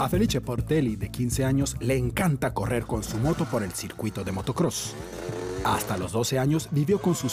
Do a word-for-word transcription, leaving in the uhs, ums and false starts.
A Felice Portelli, de quince años, le encanta correr con su moto por el circuito de motocross. Hasta los doce años vivió con sus